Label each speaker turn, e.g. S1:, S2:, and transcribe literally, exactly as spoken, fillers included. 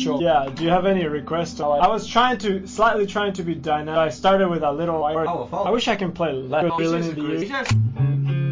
S1: show. Yeah, do you have any requests? I was trying to, slightly trying to be dynamic. I started with a little, I wish I can play less.